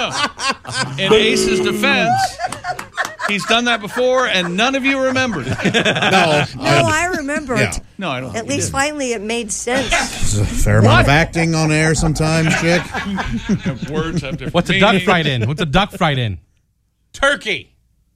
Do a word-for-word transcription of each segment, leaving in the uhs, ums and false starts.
no. In Ace's defense, he's done that before, and none of you remembered it. No, No, I remember Yeah. it. No, I don't. At think least you finally it made sense. There's a fair amount of acting on air sometimes, chick. did. Words have different What's a duck meanings. fried in? What's a duck fried in? Turkey.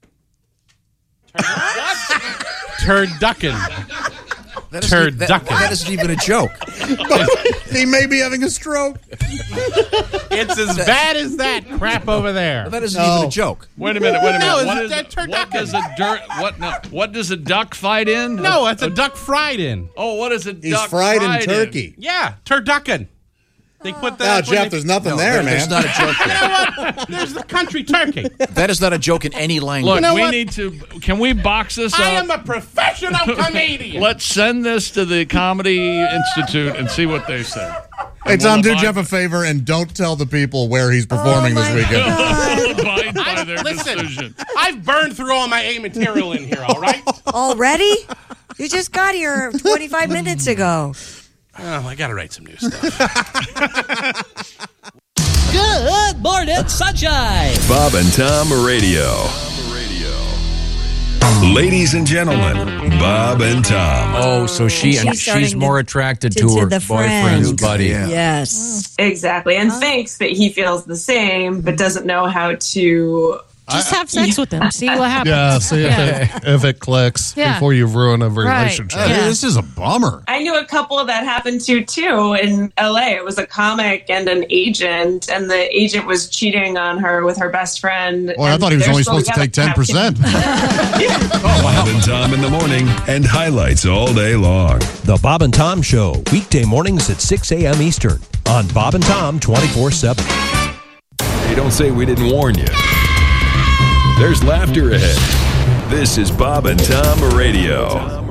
Turducken. That isn't, that, Turducken. that isn't even a joke. He may be having a stroke. It's as bad as that crap over there. That isn't No. even a joke. Wait a minute. Wait a minute. No, what, is is, it that what turducken? does a dirt? What? No. What does a duck fight in? No, it's a duck fried in. Oh, what is a He's duck fried, fried in turkey. Yeah, turducken. They put Now, that. when Jeff, they- there's nothing No, there, there's man. not a joke You there. know what? There's the country turkey. That is not a joke in any language. Look, know we what? need to. Can we box this I up? am a professional comedian. Let's send this to the Comedy Institute and see what they say. Hey, And Tom, we'll do abide- Jeff a favor and don't tell the people where he's performing Oh, this my weekend. God. abide by I, their listen, decision. I've burned through all my A material in here, all right? Already? You just got here twenty-five minutes ago. Oh, I got to write some new stuff. Good morning, sunshine. Bob and Tom Radio. Ladies and gentlemen, Bob and Tom. Oh, so she And and she's starting she's to- more attracted to- to, to her the boyfriend's friend. buddy. Yeah. Yes. Exactly, and thinks that he feels the same, but doesn't know how to. Just have sex with him. See what happens. Yeah, see if, Yeah. It, if it clicks Yeah. before you ruin a Right. relationship. Yeah. This is a bummer. I knew a couple that happened to too in L A. It was a comic and an agent, and the agent was cheating on her with her best friend. Boy, I and thought he was they're only still supposed to take together. ten percent. Bob and Tom in the morning and highlights all day long. The Bob and Tom Show, weekday mornings at six a.m. Eastern on Bob and Tom twenty-four seven. Hey, don't say we didn't warn you. There's laughter ahead. This is Bob and Tom Radio.